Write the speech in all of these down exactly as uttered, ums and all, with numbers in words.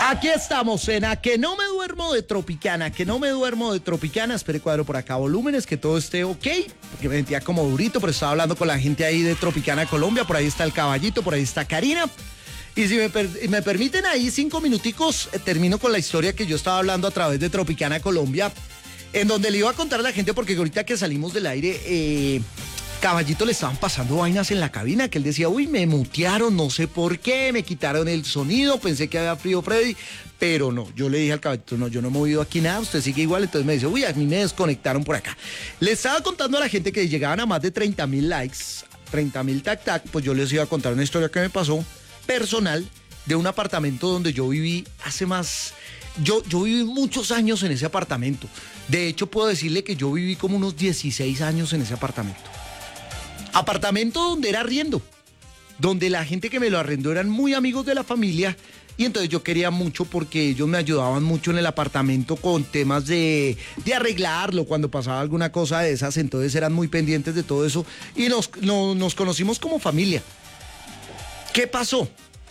Aquí estamos en A Que No Me Duermo de Tropicana, que no me duermo de Tropicana. Espere, cuadro por acá volúmenes, que todo esté ok, porque me sentía como durito, pero estaba hablando con la gente ahí de Tropicana Colombia. Por ahí está el caballito, por ahí está Karina. Y si me, per me permiten ahí cinco minuticos, eh, termino con la historia que yo estaba hablando a través de Tropicana Colombia, en donde le iba a contar a la gente, porque ahorita que salimos del aire, eh, Caballito le estaban pasando vainas en la cabina, que él decía, uy, me mutearon, no sé por qué, me quitaron el sonido, pensé que había frío Freddy, pero no, yo le dije al Caballito, no, yo no he movido aquí nada, usted sigue igual. Entonces me dice, uy, a mí me desconectaron por acá. Le estaba contando a la gente que llegaban a más de treinta mil likes, treinta mil tac tac, pues yo les iba a contar una historia que me pasó personal de un apartamento donde yo viví hace más... Yo, yo viví muchos años en ese apartamento. De hecho, puedo decirle que yo viví como unos dieciséis años en ese apartamento. Apartamento donde era arriendo, donde la gente que me lo arrendó eran muy amigos de la familia, y entonces yo quería mucho porque ellos me ayudaban mucho en el apartamento con temas de, de arreglarlo cuando pasaba alguna cosa de esas, entonces eran muy pendientes de todo eso y nos, no, nos conocimos como familia. ¿Qué pasó?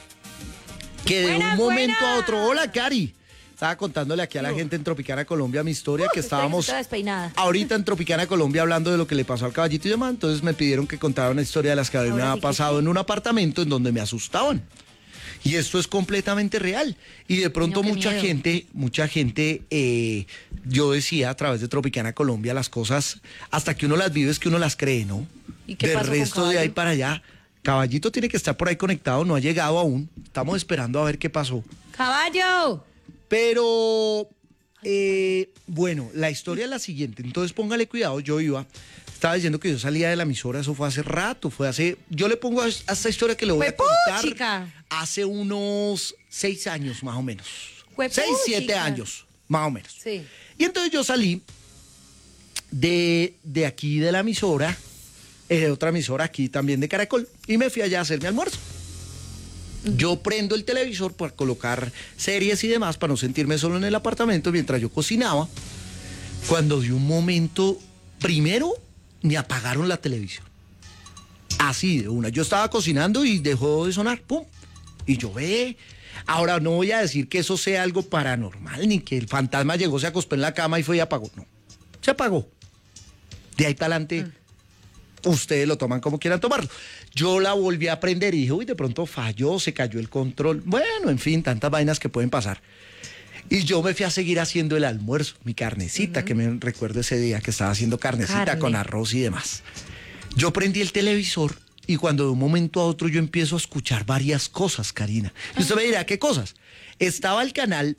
Que de buena, un momento buena. a otro, hola Cari, estaba contándole aquí a la gente en Tropicana Colombia mi historia, uh, que estábamos ahorita en Tropicana Colombia hablando de lo que le pasó al caballito y demás. Entonces me pidieron que contara una historia de las que me había pasado en un apartamento en donde me asustaban. Y esto es completamente real. Y de pronto no, mucha miedo. gente, mucha gente, eh, yo decía a través de Tropicana Colombia las cosas, hasta que uno las vive es que uno las cree, ¿no? ¿Y qué Del pasó resto con de ahí para allá, Caballito tiene que estar por ahí conectado, no ha llegado aún. Estamos esperando a ver qué pasó. ¡Caballo! Pero, eh, bueno, la historia es la siguiente. Entonces póngale cuidado, yo iba, estaba diciendo que yo salía de la emisora, eso fue hace rato, fue hace, yo le pongo a esta historia que le voy a contar, chica. hace unos seis años más o menos. Huepú, seis, siete chica. años, más o menos. Sí. Y entonces yo salí de, de aquí de la emisora, eh, de otra emisora aquí también de Caracol, y me fui allá a hacer mi almuerzo. Yo prendo el televisor para colocar series y demás, para no sentirme solo en el apartamento mientras yo cocinaba, cuando de un momento, primero me apagaron la televisión. Así de una. Yo estaba cocinando y dejó de sonar, pum. Y yo ve. Ahora no voy a decir que eso sea algo paranormal, ni que el fantasma llegó, se acostó en la cama y fue y apagó. No. Se apagó. De ahí para adelante. Mm. Ustedes lo toman como quieran tomarlo. Yo la volví a prender y dije, uy, de pronto falló, se cayó el control. Bueno, en fin, tantas vainas que pueden pasar. Y yo me fui a seguir haciendo el almuerzo, mi carnecita, uh-huh. que me recuerdo ese día que estaba haciendo carnecita Carne. con arroz y demás. Yo prendí el televisor y cuando de un momento a otro yo empiezo a escuchar varias cosas, Karina. Y usted me dirá, ¿qué cosas? Estaba el canal,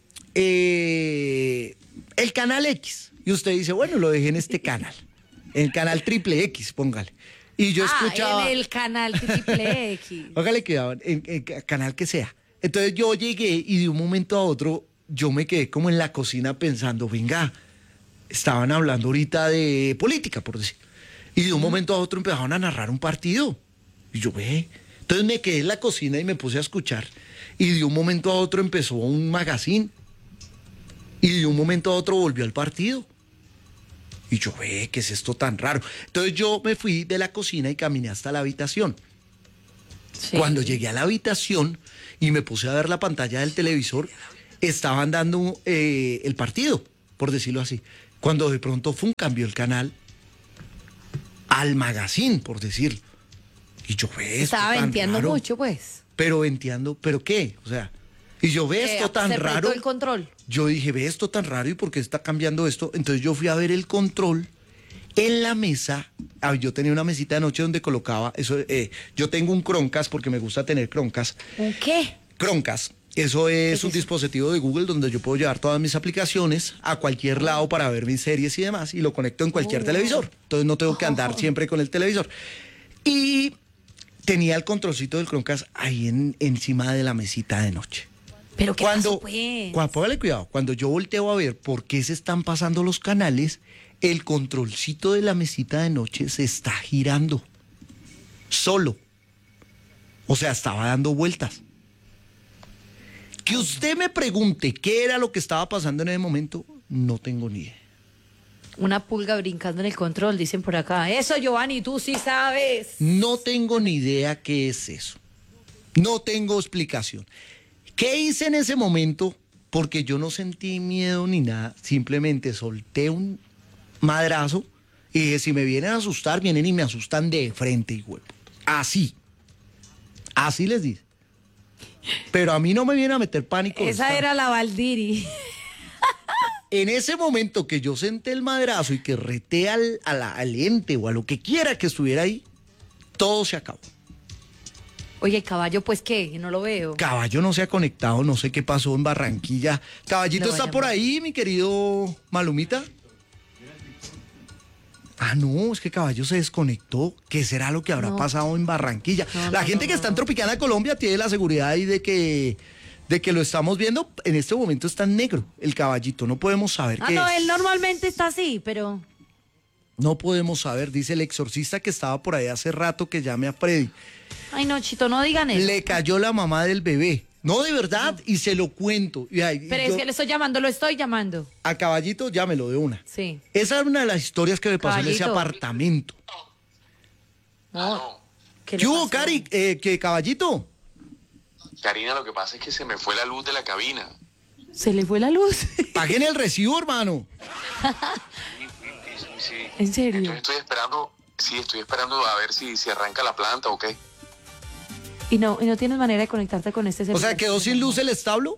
eh, el canal X. Y usted dice, bueno, lo dejé en este canal. El canal triple X, póngale. Y yo ah, escuchaba... en el canal triple X. Póngale cuidado, en el canal que sea. Entonces yo llegué y de un momento a otro yo me quedé como en la cocina pensando, venga, estaban hablando ahorita de política, por decir. Y de un momento a otro empezaron a narrar un partido. Y yo, ve. Entonces me quedé en la cocina y me puse a escuchar. Y de un momento a otro empezó un magazine. Y de un momento a otro volvió al partido. Y yo, ve, ¿qué es esto tan raro? Entonces yo me fui de la cocina y caminé hasta la habitación. Sí. Cuando llegué a la habitación y me puse a ver la pantalla del televisor, estaban dando eh, el partido, por decirlo así. Cuando de pronto fue un cambio el canal al magazine, por decirlo. Y yo, ve, esto estaba tan venteando raro. mucho, pues. Pero venteando, ¿pero qué? O sea, y yo, ve, esto tan se raro. el control. Yo dije, ve esto tan raro, ¿y por qué está cambiando esto? Entonces yo fui a ver el control en la mesa. Ah, yo tenía una mesita de noche donde colocaba, eso, eh, yo tengo un Chromecast porque me gusta tener Chromecast. ¿Un qué? Chromecast. Eso es ¿Qué un es? dispositivo de Google donde yo puedo llevar todas mis aplicaciones a cualquier lado para ver mis series y demás, y lo conecto en cualquier oh, televisor. Entonces no tengo que andar oh. siempre con el televisor. Y tenía el controlcito del Chromecast ahí en, encima de la mesita de noche. Pero qué cuando, pasó, pues. Cuando, póngale cuidado, cuando yo volteo a ver por qué se están pasando los canales, el controlcito de la mesita de noche se está girando. Solo. O sea, estaba dando vueltas. Que usted me pregunte qué era lo que estaba pasando en ese momento, no tengo ni idea. Una pulga brincando en el control, dicen por acá. Eso, Giovanni, tú sí sabes. No tengo ni idea qué es eso. No tengo explicación. ¿Qué hice en ese momento? Porque yo no sentí miedo ni nada, simplemente solté un madrazo y dije, si me vienen a asustar, vienen y me asustan de frente, hijo de puta. Así. Así les dice. Pero a mí no me viene a meter pánico. Esa esta. era la Valdiri. En ese momento que yo senté el madrazo y que reté al, a la- al ente o a lo que quiera que estuviera ahí, todo se acabó. Oye, el caballo, pues, ¿qué? No lo veo. Caballo no se ha conectado, no sé qué pasó en Barranquilla. Caballito Lo está vaya por mal. ahí, mi querido Malumita. Ah, no, es que Caballo se desconectó. ¿Qué será lo que habrá No. pasado en Barranquilla? No, la no, gente no, que no, está en no. Tropicana, Colombia, tiene la seguridad ahí de que, de que lo estamos viendo. En este momento está en negro el Caballito. No podemos saber Ah, qué no, es. él normalmente está así, pero... No podemos saber, dice el exorcista que estaba por ahí hace rato que llame a Freddy. Ay, no, Chito, no digan eso. Le cayó la mamá del bebé. No, de verdad, y se lo cuento. Y ahí, Pero yo- es que le estoy llamando, lo estoy llamando. A Caballito llámelo de una. Sí. Esa es una de las historias que me pasó en ese Caballito. apartamento. No. ¿Qué, le ¿Qué hubo, pasó? Cari? Eh, ¿qué, Caballito? Karina, lo que pasa es que se me fue la luz de la cabina. Se le fue la luz. Paguen el recibo, hermano. Sí, sí, sí, sí. ¿En serio? Entonces estoy esperando, sí, estoy esperando a ver si, si arranca la planta o qué. Y no, y no tienes manera de conectarte con este O celular. sea, ¿quedó sin luz el establo?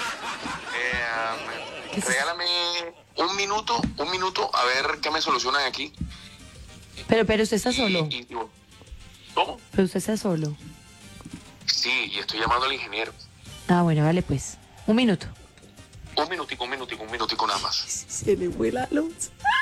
Eh, ¿Qué es eso? regálame un minuto, un minuto, a ver qué me solucionan aquí. Pero, pero usted está solo. Y- y- ¿Cómo? Pero usted está solo. Sí, y estoy llamando al ingeniero. Ah, bueno, vale, pues. Un minuto. Un minutico, un minutico, un minutico nada más. Se le fue la luz.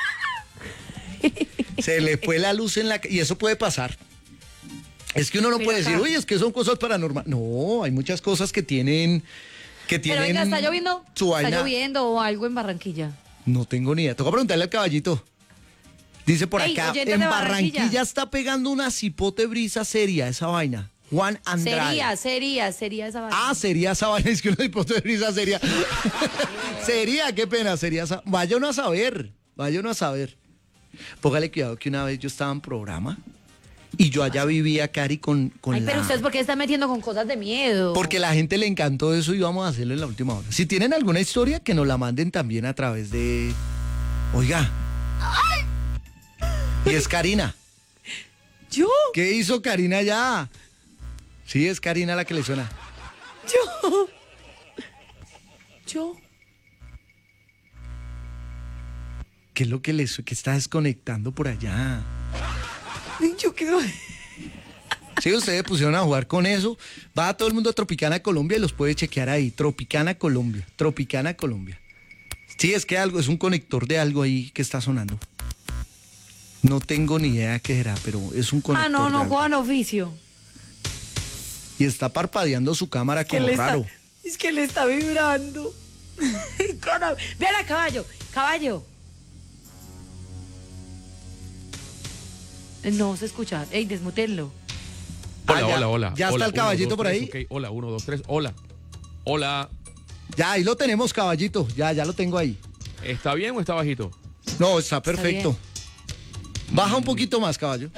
Se le fue la luz en la... ca- Y eso puede pasar. Es que uno no Mira puede decir, acá. oye, es que son cosas paranormales. No, hay muchas cosas que tienen... Que Pero tienen venga, ¿está lloviendo? su ¿Está vaina. lloviendo o algo en Barranquilla? No tengo ni idea. Toca preguntarle al Caballito. Dice por Ey, acá, oyentes en de Barranquilla. Barranquilla está pegando una cipote brisa seria esa vaina. Juan Andrade. Sería, sería, sería esa vaina. Ah, sería esa vaina, es que una cipote de brisa sería. Sería, qué pena, sería esa. Vaya uno a saber, vaya uno a saber. Póngale cuidado que una vez yo estaba en programa y yo allá vivía, Cari, con, con Ay, la... pero ustedes, ¿por qué están metiendo con cosas de miedo? Porque la gente le encantó eso y vamos a hacerlo en la última hora. Si tienen alguna historia, que nos la manden también a través de... Oiga. Y es Karina. ¿Yo? ¿Qué hizo Karina ya? Sí, es Karina la que le suena. ¿Yo? ¿Yo? ¿Qué es lo que le su- que está desconectando por allá? ¿Yo qué soy? Sí, ustedes pusieron a jugar con eso. Va todo el mundo a Tropicana Colombia y los puede chequear ahí. Tropicana Colombia. Tropicana Colombia. Sí, es que algo, es un conector de algo ahí que está sonando. No tengo ni idea qué era, pero es un conector. Ah, no, de no, algo. Juan Oficio. Y está parpadeando su cámara Que como le está- raro. es que le está vibrando. Cara- Vean a caballo, caballo. No se escucha. Ey, desmutenlo. Hola, Ah, ya- hola, hola. ya está hola, el caballito uno, dos, por tres, ahí. ok, hola, uno, dos, tres. Hola. Hola. Ya, ahí lo tenemos, Caballito. Ya, ya lo tengo ahí. ¿Está bien o está bajito? No, está perfecto. Baja un poquito más, caballo.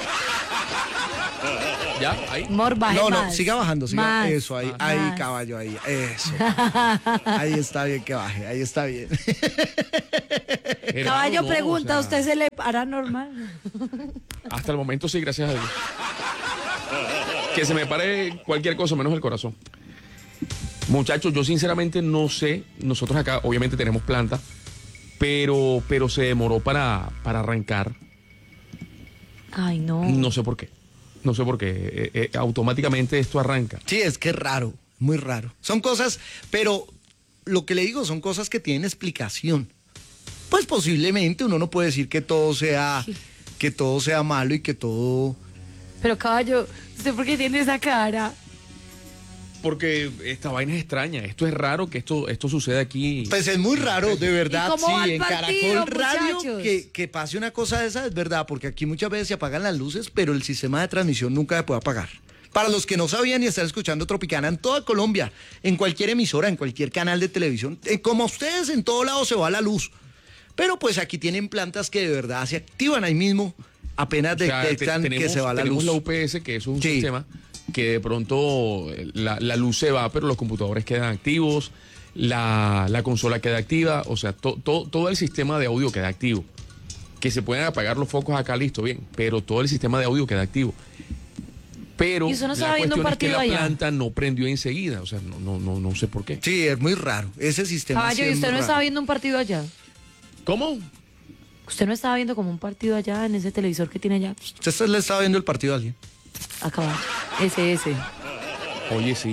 ¿Ya? ¿Ahí? Mor, baje No, no, más. siga bajando, siga. Más. Eso, ahí, Más. ahí, caballo, ahí. Eso. Ahí está bien que baje, ahí está bien. Gerardo, Caballo no, pregunta, o ¿a sea, usted se le hará normal? Hasta el momento sí, gracias a Dios. Que se me pare cualquier cosa menos el corazón. Muchachos, yo sinceramente no sé. Nosotros acá obviamente tenemos planta, pero, pero se demoró para, para arrancar. Ay, no. No sé por qué. No sé por qué. Eh, eh, automáticamente esto arranca. Sí, es que es raro, muy raro. Son cosas, pero lo que le digo son cosas que tienen explicación. Pues posiblemente uno no puede decir que todo sea, que todo sea malo y que todo... Pero caballo, ¿usted por qué tiene esa cara? Porque esta vaina es extraña. Esto es raro que esto, esto suceda aquí. Pues es muy raro, de verdad, ¿Y cómo va sí, el en partido, Caracol Radio muchachos? que, que pase una cosa de esa es verdad, porque aquí muchas veces se apagan las luces, pero el sistema de transmisión nunca se puede apagar. Para los que no sabían y están escuchando Tropicana en toda Colombia, en cualquier emisora, en cualquier canal de televisión, eh, como a ustedes en todo lado se va la luz. Pero pues aquí tienen plantas que de verdad se activan ahí mismo, apenas O sea, te- detectan que tenemos- se va la tenemos luz. la U P S, que es un Sí. sistema que de pronto la, la luz se va, pero los computadores quedan activos, la, la consola queda activa, o sea, to, to, todo el sistema de audio queda activo. Que se pueden apagar los focos acá, listo, bien, pero todo el sistema de audio queda activo. Pero ¿Y usted no la estaba viendo un cuestión es que partido la allá? planta no prendió enseguida, o sea, no, no, no, no sé por qué. Sí, es muy raro. Ese sistema Caballo, sí ¿y es usted muy no raro. estaba viendo un partido allá? ¿Cómo? ¿Usted no estaba viendo como un partido allá en ese televisor que tiene allá? Usted le estaba viendo el partido a alguien. A caballo. Ese, ese. Oye, sí.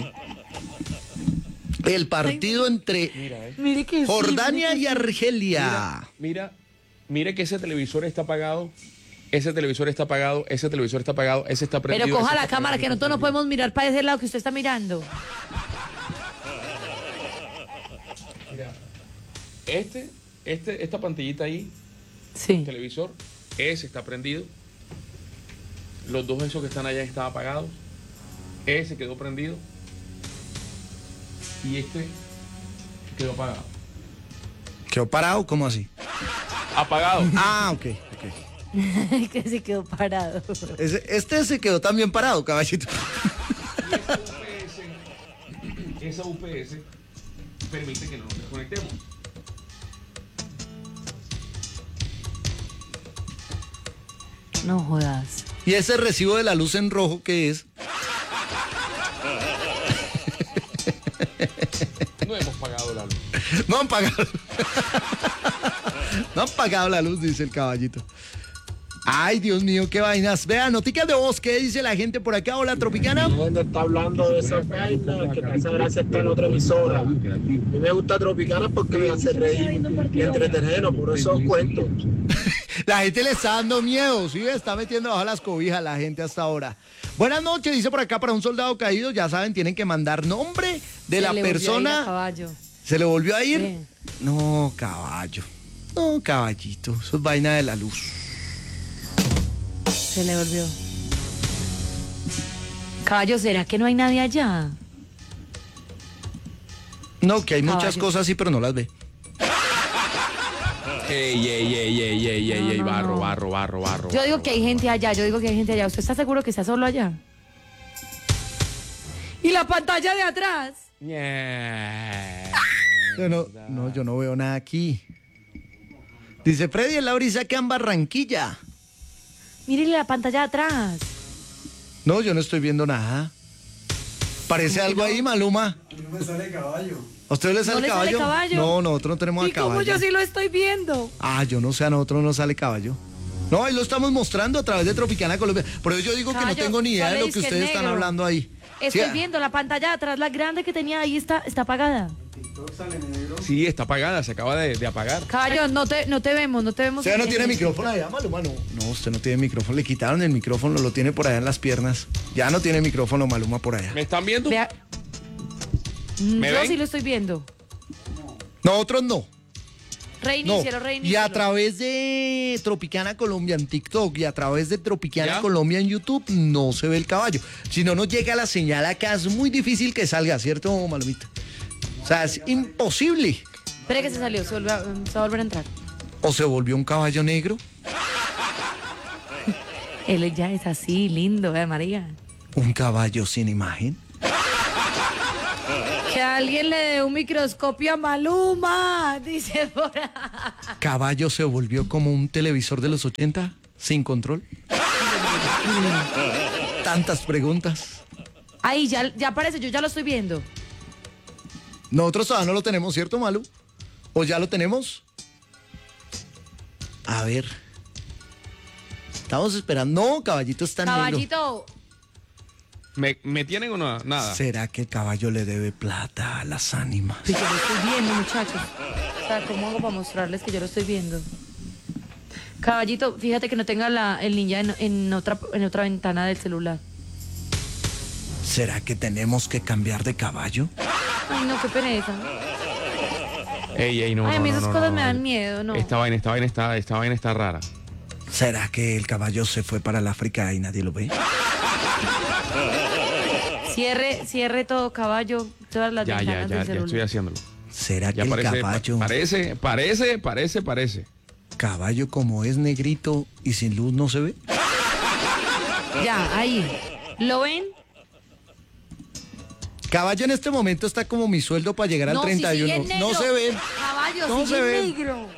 El partido entre Mira, eh. Mire que sí, Jordania mire y que sí. Argelia. Mira, mira que ese televisor está apagado, ese televisor está apagado, ese televisor está apagado, ese está prendido. Pero coja ese la está cámara, apagado, que nosotros no podemos mirar para ese lado que usted está mirando. Mira, este, este, esta pantallita ahí, Sí. televisor, ese está prendido. Los dos esos que están allá están apagados. Ese quedó prendido. Y este quedó apagado. ¿Quedó parado? ¿Cómo así? Apagado. Ah, ok, ok. Que se quedó parado. Ese- este se quedó también parado, caballito. Y esa U P S, esa U P S permite que no nos desconectemos. No jodas. ¿Y ese recibo de la luz en rojo qué es? No hemos pagado la luz. No han pagado. No han pagado la luz, dice el caballito. Ay, Dios mío, qué vainas. Vean, noticias de voz, ¿qué dice la gente por acá? Hola, Tropicana. Gente está hablando de esa vaina, que esa gracia está en otra emisora. A mí me gusta Tropicana porque me hace reír y entretenernos, por eso os cuento. La gente le está dando miedo, ¿sí? Está metiendo bajo las cobijas la gente hasta ahora. Buenas noches, dice por acá, para un soldado caído, ya saben, tienen que mandar nombre de Se la le volvió a ir a persona. caballo. ¿Se le volvió a ir? Sí. No, caballo. No, caballito. Eso es vaina de la luz. Se le volvió. Caballo, ¿será que no hay nadie allá? No, que hay muchas Caballo. cosas, sí, pero no las ve. Ey, ey, ey, ey, ey, ey, No, ey, no, barro, no. barro, barro, barro. Yo digo barro, que hay barro. gente allá, yo digo que hay gente allá. ¿Usted está seguro que está solo allá? ¿Y la pantalla de atrás? Ñe. Yo no, no, yo no veo nada aquí. Dice Freddy, es la brisa que en Barranquilla. Mírele la pantalla de atrás. No, yo no estoy viendo nada. ¿Parece algo ahí, Maluma? No me sale caballo. ¿A usted le sale, ¿No le caballo? sale caballo? No, nosotros no tenemos ¿Y a caballo. cómo yo sí lo estoy viendo? Ah, yo no sé, a nosotros no sale caballo. No, ahí lo estamos mostrando a través de Tropicana Colombia. Por eso yo digo que no Caballo, tengo ni idea de sale lo que disque ustedes están negro. hablando ahí. Estoy Sí, viendo la pantalla de atrás, la grande que tenía ahí está, está apagada. Sí, está apagada, se acaba de, de apagar. Caballo, no te, no te vemos, no te vemos. ¿Usted no en- tiene en- micrófono allá, Maluma? No. No, usted no tiene micrófono. Le quitaron el micrófono, lo tiene por allá en las piernas. Ya no tiene micrófono, Maluma, por allá. ¿Me están viendo? Vea. ¿Me Yo ven? sí lo estoy viendo. Nosotros no. No. Reinícielo, Y reinícielo. a través de Tropicana Colombia en TikTok y a través de Tropicana ¿Ya? Colombia en YouTube no se ve el caballo. Si no nos llega la señal acá, es muy difícil que salga, ¿cierto, Malumita? O sea, es imposible. Espere que se salió, se, volvió a- se va a volver a entrar. ¿O se volvió un caballo negro? Él ya es así, lindo, ¿eh, María? ¿Un caballo sin imagen? Que alguien le dé un microscopio a Maluma, dice por ahí. ¿Caballo se volvió como un televisor de los ochenta? ¿Sin control? Tantas preguntas. Ahí, ya, ya aparece, yo ya lo estoy viendo. Nosotros todavía no lo tenemos, ¿cierto, Malu? ¿O ya lo tenemos? A ver. Estamos esperando. No, caballito está negro. Caballito, ¿Me, me tienen o no? Nada. ¿Será que el caballo le debe plata a las ánimas? pues yo lo estoy viendo, muchachos. O sea, ¿cómo hago para mostrarles que yo lo estoy viendo? Caballito, fíjate que no tenga la, el ninja en, en otra, en otra ventana del celular. ¿Será que tenemos que cambiar de caballo? Ay, no, qué pereza. Ey, ey, no, Ay, a no, mí no, esas no, cosas no, me no. dan miedo, ¿no? Esta vaina, esta vaina está, esta vaina está rara. ¿Será que el caballo se fue para el África y nadie lo ve? Cierre, cierre todo, caballo, todas las Ya, ya, ventanas ya, del ya celular. estoy haciéndolo. ¿Será que Ya el parece, caballo, pa- parece, parece, parece, parece. caballo como es negrito y sin luz no se ve? Ya, ahí. ¿Lo ven? Caballo en este momento está como mi sueldo para llegar al No, si treinta y uno. sigue en negro. No se ve. Caballo, No sigue se ve. negro.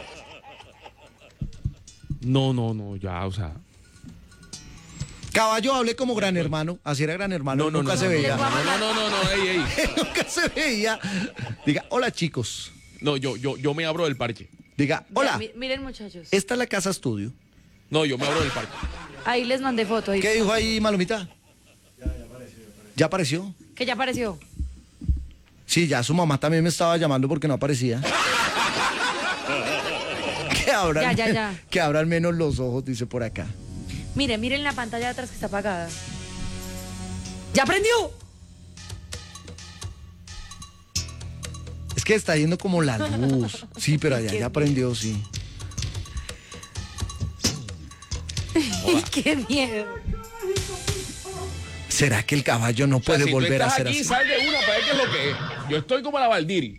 No, no, no, ya, o sea. Caballo, hablé como gran hermano. Así era gran hermano. No, no, nunca no, se no, veía. No, no, no, no, no, ey, ey. Nunca se veía. Diga, hola chicos. No, yo, yo, yo me abro del parche. Diga, hola. Ya, mi- miren, muchachos. Esta es la casa estudio. No, yo me abro del parche. Ahí les mandé foto. ahí. ¿Qué dijo ahí, Malomita? ¿Ya apareció? Que ya apareció. Sí, ya su mamá también me estaba llamando porque no aparecía. Que abran, Ya, ya, ya. que abran menos los ojos, dice por acá. Miren, miren la pantalla de atrás que está apagada. ¡Ya prendió! Es que está yendo como la luz. Sí, pero allá ya prendió, sí. ¡Qué miedo! ¿Será que el caballo no O sea, puede si tú volver a estás ser aquí, así? sal de una para ver qué es lo que es. Yo estoy como la Valdiri.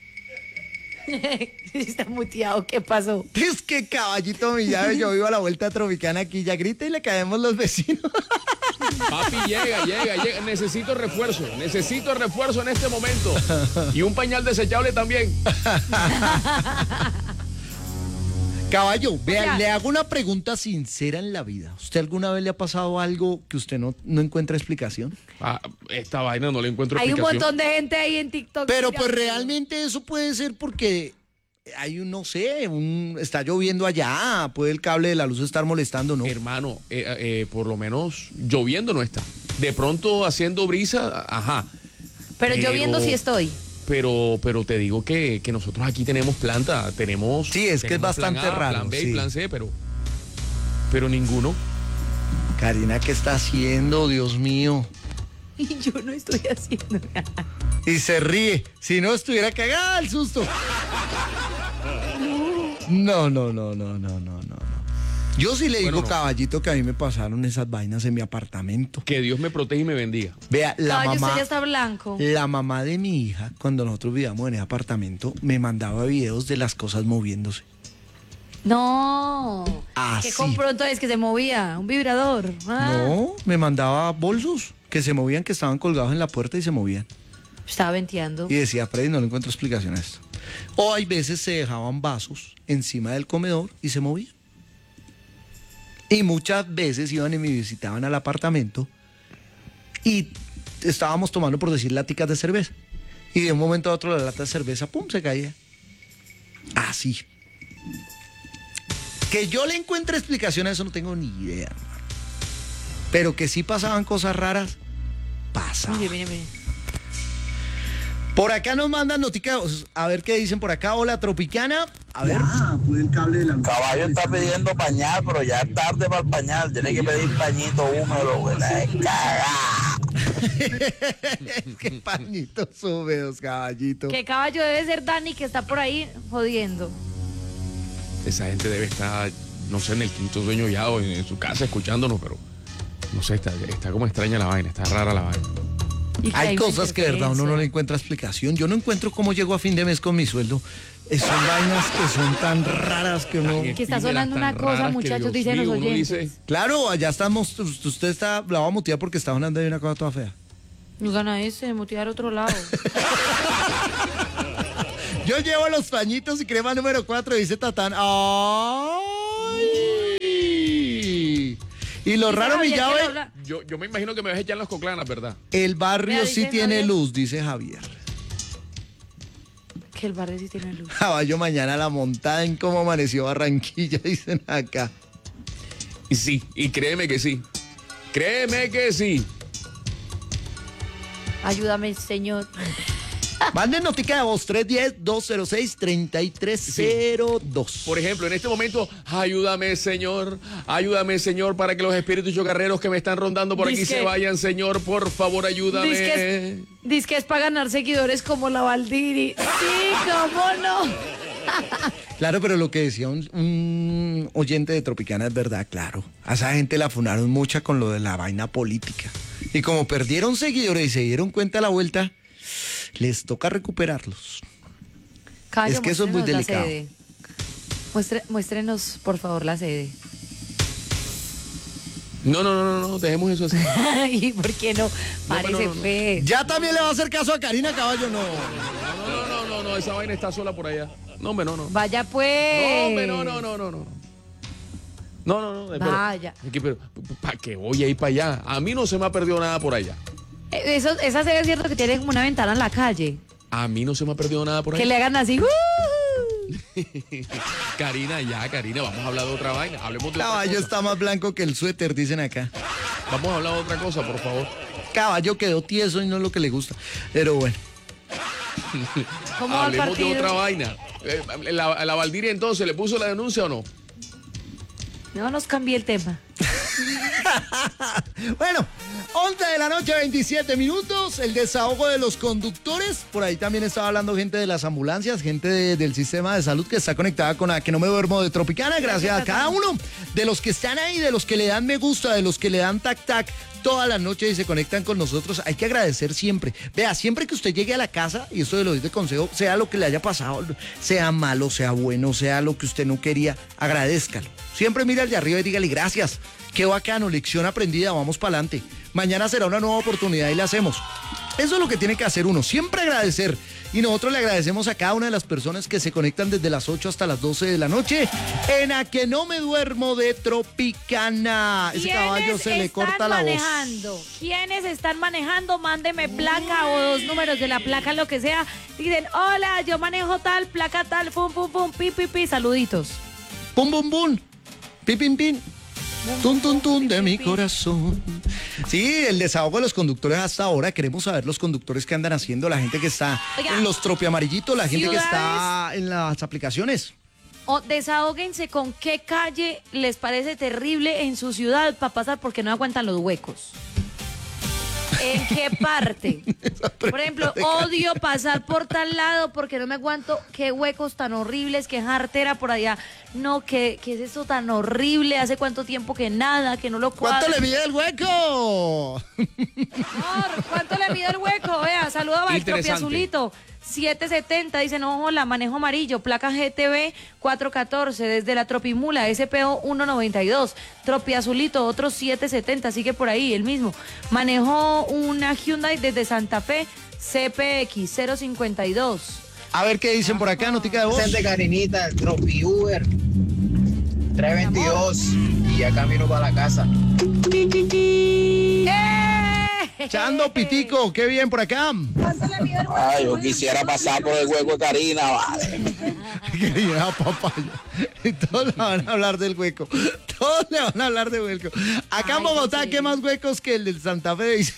Está muteado, ¿qué pasó? Es que caballito mi llave, yo vivo a la vuelta tropicana aquí, ya grita y le caemos los vecinos. Papi, llega, llega, llega. Necesito refuerzo. Necesito refuerzo en este momento. Y un pañal desechable también. Caballo, vea, sea- le hago una pregunta sincera en la vida. ¿Usted alguna vez le ha pasado algo que usted no, no encuentra explicación? Ah, esta vaina no le encuentro Hay un explicación. montón de gente ahí en TikTok. Pero Dígame. pues realmente eso puede ser porque hay un, no sé, un, está lloviendo allá, puede el cable de la luz estar molestando, ¿no? Hermano, eh, eh, por lo menos lloviendo no está. De pronto haciendo brisa, ajá. Pero yo pero- viendo si estoy. Pero, pero te digo que, que nosotros aquí tenemos planta, tenemos. Sí, es que es tenemos bastante plan A, raro, Plan B sí. y plan C, pero. Pero ninguno. Karina, ¿qué está haciendo? Dios mío. Y yo no estoy haciendo nada. Y se ríe. Si no estuviera cagada el susto. No, no, no, no, no, no, no. no. Yo sí le digo, Bueno, no. caballito, que a mí me pasaron esas vainas en mi apartamento. Que Dios me protege y me bendiga. Vea, la Caballo, usted mamá, ya está blanco. la mamá de mi hija, cuando nosotros vivíamos en ese apartamento, me mandaba videos de las cosas moviéndose. No. Ah, ¿Qué sí. compró entonces que se movía? ¿Un vibrador? Ah, No, me mandaba bolsos que se movían, que estaban colgados en la puerta y se movían. Estaba venteando. Y decía, Freddy, no le encuentro explicación a esto. O hay veces se dejaban vasos encima del comedor y se movían. Y muchas veces iban y me visitaban al apartamento y estábamos tomando, por decir, láticas de cerveza. Y de un momento a otro la lata de cerveza, pum, se caía. Así. Que yo le encuentre explicación a eso no tengo ni idea, hermano. Pero que sí pasaban cosas raras, pasaban. Mire, mire, mire. Por acá nos mandan noticas, a ver qué dicen por acá. Hola, Tropicana. A ver. Caballo está pidiendo pañal, pero ya es tarde para el pañal. Tiene que pedir pañito húmedo, güey. La es cagada. Qué pañitos húmedos, caballito. Que caballo debe ser Dani que está por ahí jodiendo. Esa gente debe estar, no sé, en el quinto sueño ya o en, en su casa escuchándonos, pero no sé, está, está como extraña la vaina, está rara la vaina. Y que Hay una cosas que de verdad uno no le interferencia. encuentra explicación. Yo no encuentro cómo llego a fin de mes con mi sueldo. Eh, Son vainas que son tan raras que uno... Que está Y de las sonando tan una cosa, raras que, muchachos, Dios dicen mío, los uno oyentes. dice, Claro, allá estamos, usted está, la va a mutear porque está sonando ahí una cosa toda fea. No gana ese, mutear otro lado. Yo llevo los pañitos y crema número cuatro, dice Tatán. ¡Ay! Y lo Dice raro, mi Javier que llave, lo habla- yo, yo me imagino que me vas a echar las coclanas, ¿verdad? el barrio Vea, sí dice tiene Javier. luz, dice Javier. Que el barrio sí tiene luz. Caballo mañana la montada en cómo amaneció Barranquilla, dicen acá. Y sí, y créeme que sí. Créeme que sí. Ayúdame, señor. Manden notica de voz tres uno cero, dos cero seis, tres tres cero dos. Por ejemplo, en este momento, ayúdame, Señor, ayúdame, Señor, para que los espíritus chocarreros que me están rondando por aquí Dizque- se vayan, Señor, por favor, ayúdame. Dice que, es, dice que es para ganar seguidores como la Valdiri. Sí, cómo no. Claro, pero lo que decía un, un oyente de Tropicana es verdad, claro. A esa gente la funaron mucha con lo de la vaina política. Y como perdieron seguidores y se dieron cuenta a la vuelta, les toca recuperarlos. Caballo, Es que eso es muy muéstrenos la delicado. sede. Muestre- muéstrenos, por favor, la sede. No, no, no, no, no, dejemos eso así. Ay, ¿por qué no? Parece no, no, no. pues. Ya también le va a hacer caso a Karina Caballo, no. No, no, no, no, no, esa vaina está sola por allá. No, hombre, no, no. Vaya No, pues. hombre, no, no, no, no, no. No, no, no. Pero, Vaya. es que, pero, ¿para qué voy a ir para allá? A mí no se me ha perdido nada por allá. Eh, Eso, esa serie es cierto que tiene como una ventana en la calle. A mí no se me ha perdido nada por Que allá. le hagan así. ¡uh! Karina, ya, Karina, vamos a hablar de otra vaina. Hablemos de otra Caballo cosa. está más blanco que el suéter, dicen acá. Vamos a hablar de otra cosa, por favor. Caballo quedó tieso y no es lo que le gusta. Pero bueno. ¿Cómo va el Hablemos de partido? otra vaina. Eh, La, la Valdiria entonces, ¿le puso la denuncia o no? No nos cambie el tema. Bueno, once de la noche, veintisiete minutos, el desahogo de los conductores. Por ahí también estaba hablando gente de las ambulancias, gente de- del sistema de salud que está conectada con la que no me duermo de Tropicana. Gracias a cada uno de los que están ahí, de los que le dan me gusta, de los que le dan tac tac toda la noche y se conectan con nosotros. Hay que agradecer siempre. Vea, siempre que usted llegue a la casa, y esto de lo doy de consejo, sea lo que le haya pasado, sea malo, sea bueno, sea lo que usted no quería, agradézcalo. Siempre mire al de arriba y dígale gracias. Qué bacano, lección aprendida, vamos para adelante. Mañana será una nueva oportunidad y la hacemos. Eso es lo que tiene que hacer uno, siempre agradecer. Y nosotros le agradecemos a cada una de las personas que se conectan desde las ocho hasta las doce de la noche en A Que No Me Duermo de Tropicana. Ese caballo se le corta la voz. manejando? ¿Quiénes están manejando? Mándeme placa o dos números de la placa, lo que sea. Dicen, hola, yo manejo tal, placa tal, pum, pum, pum, pi, pi, pi, saluditos. Pum, pum, pum. Pi, pin, pin. Tun, tun, tun de mi corazón. Sí, el desahogo de los conductores hasta ahora. Queremos saber los conductores que andan haciendo, la gente que está Oiga, en los tropiamarillitos, la gente que ciudades- está en las aplicaciones. O desahóguense con qué calle les parece terrible en su ciudad para pasar porque no aguantan los huecos. ¿En qué parte? Por ejemplo, odio pasar por tal lado porque no me aguanto. Qué huecos tan horribles, qué jartera por allá. No, ¿qué, qué es eso tan horrible? ¿Hace cuánto tiempo que nada, que no lo cuadro? ¿Cuánto le mide el hueco? Amor, ¿cuánto le mide el hueco? Vea, saluda a Interesante. Tropi Azulito. siete setenta, dice, no, hola, manejo amarillo, placa G T B cuatrocientos catorce, desde la Tropimula, S P O ciento noventa y dos, Tropi Azulito, otro siete setenta, sigue por ahí, el mismo. Manejo una Hyundai desde Santa Fe, C P X cero cincuenta y dos. A ver qué dicen por acá, notica de voz. Presente, Karinita, el Tropi Uber tres veintidós y ya camino para la casa. Chando Pitico, qué bien por acá. Ay, yo quisiera pasar por el hueco de Karina, vale. Querida papaya. Todos le van a hablar del hueco. Todos le van a hablar del hueco. Acá en Ay, Bogotá, sí. ¿qué más huecos que el del Santa Fe? Dice.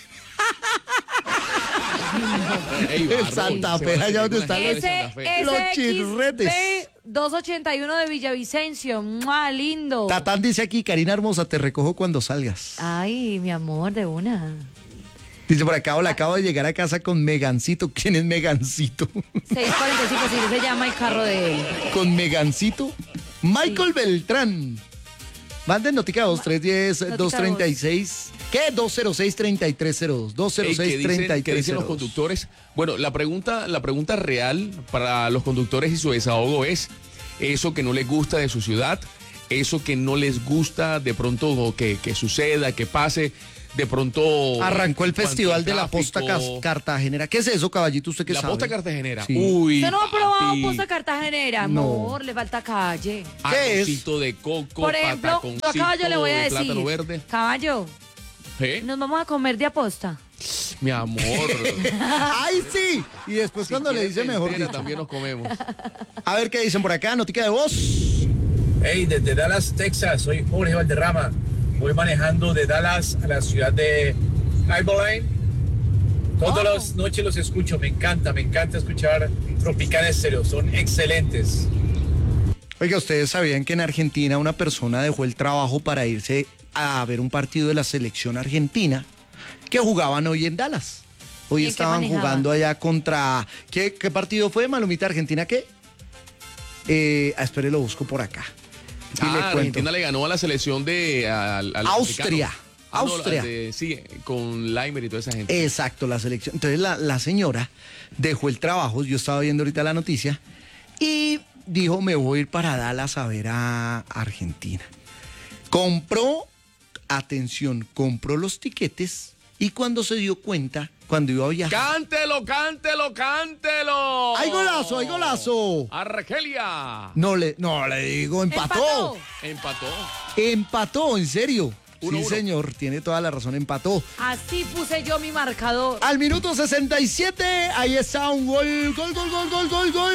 Ey, El Barro, Santa se Fe, van a allá meter donde con la está gente de Ese, Santa Fe. Los chirretes. doscientos ochenta y uno de Villavicencio, ¡mua, lindo! Tatán dice aquí, Karina hermosa, te recojo cuando salgas. Ay, mi amor, de una. Dice por acá, hola, acabo de llegar a casa con Megancito. ¿Quién es Megancito? seiscientos cuarenta y cinco, sí, se llama el carro de él. ¿Con Megancito? Michael Beltrán. Manden notica dos tres uno cero, dos tres seis. ¿Qué? dos cero seis, tres tres cero dos. Ey, ¿qué dos cero seis, dicen, tres qué tres dicen cero los dos. conductores? Bueno, la pregunta, la pregunta real para los conductores y su desahogo es eso que no les gusta de su ciudad, eso que no les gusta de pronto que, que suceda, que pase, de pronto... Arrancó el cuanto festival al de la Posta tráfico, Cas- Cartagenera. ¿Qué es eso, caballito? ¿Usted qué La sabe? Posta Cartagenera. Sí. Uy, ¿Usted no ha probado papi. posta cartagenera? No. Amor, le falta calle. ¿Qué es? Arrocito de coco, Por ejemplo, yo a pataconcito caballo le voy a de decir. plátano verde. Caballo, ¿Eh? nos vamos a comer de aposta. Mi amor. ¡Ay, sí! Y después cuando le dice mejor Entera, dicho. también nos comemos. A ver qué dicen por acá, notica de voz. Hey, desde Dallas, Texas, soy Jorge Valderrama. Voy manejando de Dallas a la ciudad de Iboline. Todas las noches los escucho, me encanta, me encanta escuchar Tropicana Estéreo, son excelentes. Oiga, ¿ustedes sabían que en Argentina una persona dejó el trabajo para irse a ver un partido de la selección argentina que jugaban hoy en Dallas? Hoy ¿Y en qué estaban manejaban? jugando allá contra... ¿Qué, qué partido fue, Malumita? ¿Argentina qué? Eh, ah, espere, lo busco por acá. Y le Ah, cuento. Argentina le ganó a la selección de... al- al Austria. africano. Ah, no, Austria. de- sí, con Leimer y toda esa gente. Exacto, la selección. Entonces la, la señora dejó el trabajo, yo estaba viendo ahorita la noticia, y dijo, me voy a ir para Dallas a ver a Argentina. Compró atención, compró los tiquetes y cuando se dio cuenta, cuando iba a viajar... ¡Cántelo, cántelo, cántelo! ¡Hay golazo, hay golazo! ¡Argelia! No le, no le digo, empató. Empató. Empató, en serio. Uno, sí, uno. señor, tiene toda la razón, empató. Así puse yo mi marcador. Al minuto sesenta y siete, ahí está un gol, gol, gol, gol, gol, gol, gol.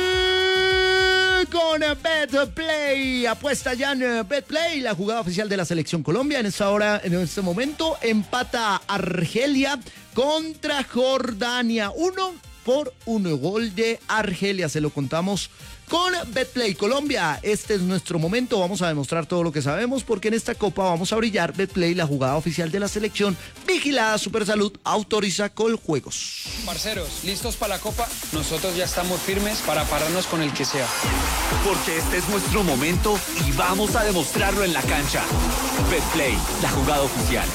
Con BetPlay. Apuesta ya en BetPlay, la jugada oficial de la Selección Colombia. En esta hora, en este momento, empata Argelia contra Jordania. Uno por uno. Gol de Argelia. Se lo contamos con BetPlay Colombia. Este es nuestro momento. Vamos a demostrar todo lo que sabemos porque en esta copa vamos a brillar. BetPlay, la jugada oficial de la selección. Vigilada Supersalud. Autoriza Coljuegos. Parceros, ¿listos para la copa? Nosotros ya estamos firmes para pararnos con el que sea. Porque este es nuestro momento y vamos a demostrarlo en la cancha. BetPlay, la jugada oficial.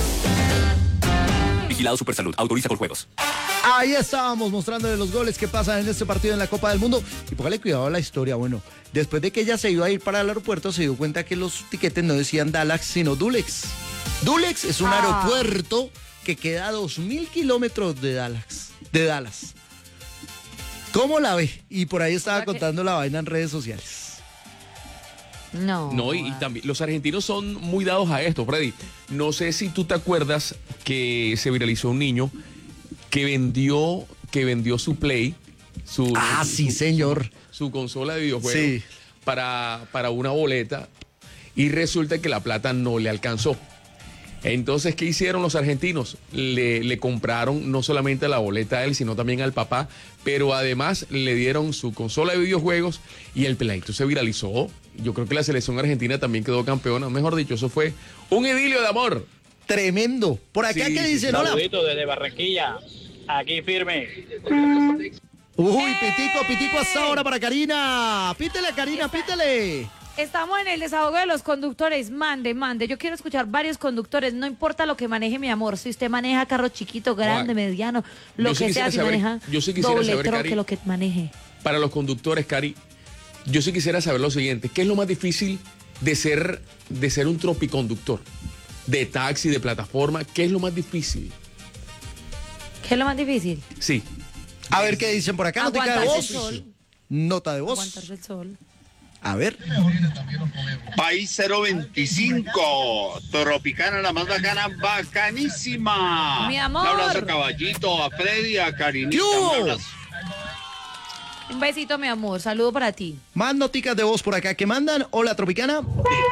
Vigilado Supersalud. Autoriza Coljuegos. Ahí estábamos mostrándole los goles que pasan en este partido en la Copa del Mundo. Y póngale cuidado a la historia. Bueno, después de que ella se iba a ir para el aeropuerto, se dio cuenta que los tiquetes no decían Dallas, sino Dulex. Dulex es un Ah. aeropuerto que queda a dos mil kilómetros de Dallas. De Dallas. ¿Cómo la ve? Y por ahí estaba ¿Verdad que- contando la vaina en redes sociales. No. No, y, y también los argentinos son muy dados a esto, Freddy. No sé si tú te acuerdas que se viralizó un niño que vendió, que vendió su Play, su, Ah, su- sí, su- señor. su consola de videojuegos Sí. para, para una boleta y resulta que la plata no le alcanzó. Entonces, ¿qué hicieron los argentinos? Le, le compraron no solamente la boleta a él, sino también al papá, pero además le dieron su consola de videojuegos y el peladito se viralizó. Yo creo que la selección argentina también quedó campeona. Mejor dicho, eso fue un idilio de amor. Tremendo. Por acá, Sí, ¿qué sí, dicen? Hola. Saludito desde Barranquilla, aquí firme. Uy, pitico, pitico hasta ahora para Karina. Pítele, Karina, pítele. Estamos en el desahogo de los conductores. Mande, mande. Yo quiero escuchar varios conductores. No importa lo que maneje, mi amor. Si usted maneja carro chiquito, grande, Guay. mediano, lo Yo sí que sea, quisiera si saber- maneja yo sí quisiera doble saber, troque, Cari. lo que maneje. Para los conductores, Cari, yo sí quisiera saber lo siguiente. ¿Qué es lo más difícil de ser, de ser un tropiconductor? De taxi, de plataforma. ¿Qué es lo más difícil? ¿Qué es lo más difícil? Sí. A ver qué dicen por acá. Nota de Aguantarse voz. el sol. Nota de voz. Aguantarse el sol. A ver. País cero veinticinco, Tropicana, la más bacana, bacanísima. Mi amor. Un abrazo a Caballito, a Freddy, a Karinita. ¿Qué hubo? Un abrazo. Un besito, mi amor. Saludo para ti. Más noticas de voz por acá que mandan. Hola, Tropicana.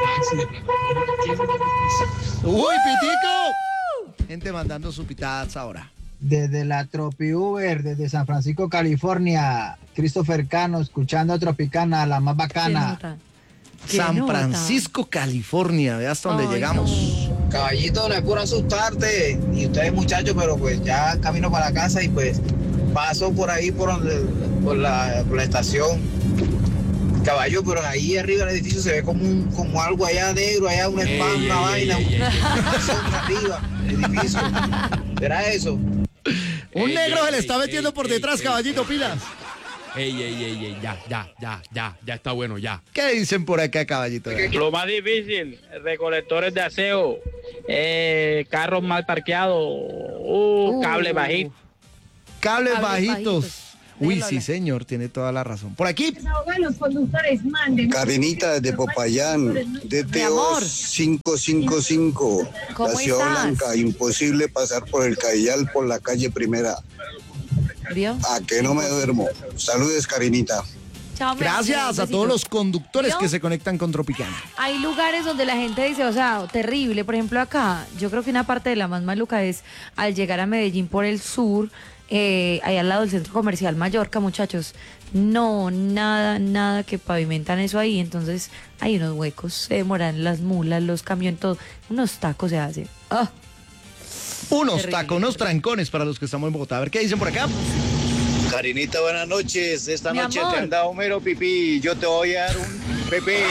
Uy, pitico. Gente mandando su pitadas ahora. Desde la Tropi Uber, desde San Francisco, California, Christopher Cano, escuchando a Tropicana, la más ¿Qué bacana. nota? ¿Qué San nota? Francisco, California. Ve hasta donde Ay, llegamos. no. Caballito, no es por asustarte, y ustedes muchachos, pero pues ya camino para la casa y pues paso por ahí por, donde, por, la, por la estación. Caballo, pero ahí arriba del edificio se ve como un, como algo allá negro, allá una Ey, espalda, ey, una vaina, ey, ey, ey. una sombra arriba del edificio. ¿Será eso? Un Ey, negro ey, se le ey, está metiendo ey, por ey, detrás, ey, caballito, ey, pilas. Ey, ey, ey, ey, ya, ya, ya, ya, ya está bueno, ya. ¿Qué dicen por acá, caballito? Lo más difícil, recolectores de aseo, eh, carros mal parqueados, uh, Uh. cable bajito. Cables Cables bajitos. bajitos. Uy, Déjalo sí, hablar. señor, tiene toda la razón. Por aquí, Los conductores manden. Karinita desde Popayán, D T Mi O amor. cinco cinco cinco, ¿Cómo la Ciudad estás? Blanca, imposible pasar por el Cayal por la calle Primera. ¿Vio? A que no me duermo. Saludes, Karinita. Chao, mi amor, un gracias a besito. todos los conductores ¿Vio? que se conectan con Tropicana. Hay lugares donde la gente dice, o sea, terrible. Por ejemplo, acá, yo creo que una parte de la más maluca es al llegar a Medellín por el sur, eh, ahí al lado del centro comercial Mallorca, muchachos. No, nada, nada que pavimentan eso ahí. Entonces, hay unos huecos, se demoran las mulas, los camiones, todo. Unos tacos se hacen. Ah, Unos Terrible. tacos, unos trancones para los que estamos en Bogotá. A ver qué dicen por acá. Karinita, buenas noches. Esta Mi noche amor. te han dado mero pipí. Yo te voy a dar un pepé.